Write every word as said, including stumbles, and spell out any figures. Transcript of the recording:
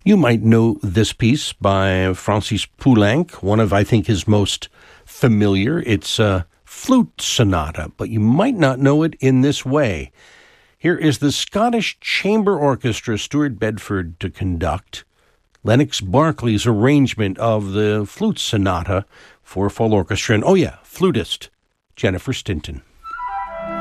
You might know this piece by Francis Poulenc, one of, I think, his most familiar. It's a flute sonata, but you might not know it in this way. Here is the Scottish Chamber Orchestra, Stuart Bedford to conduct Lennox Berkeley's arrangement of the flute sonata for full orchestra. And oh yeah, flutist Jennifer Stinton.